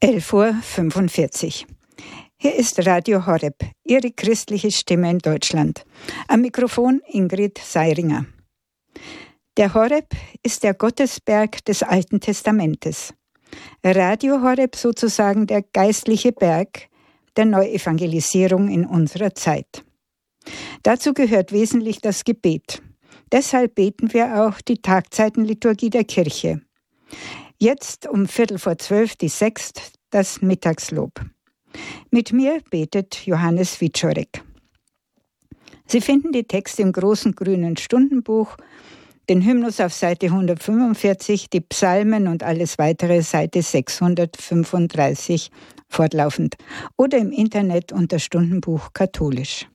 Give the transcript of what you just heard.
11:45 Uhr. Hier ist Radio Horeb, Ihre christliche Stimme in Deutschland. Am Mikrofon Ingrid Seiringer. Der Horeb ist der Gottesberg des Alten Testamentes. Radio Horeb sozusagen der geistliche Berg der Neuevangelisierung in unserer Zeit. Dazu gehört wesentlich das Gebet. Deshalb beten wir auch die Tagzeitenliturgie der Kirche. Jetzt um 11:45 die Sext, das Mittagslob. Mit mir betet Johannes Wieczorek. Sie finden die Texte im großen grünen Stundenbuch, den Hymnus auf Seite 145, die Psalmen und alles weitere Seite 635 fortlaufend oder im Internet unter Stundenbuch katholisch.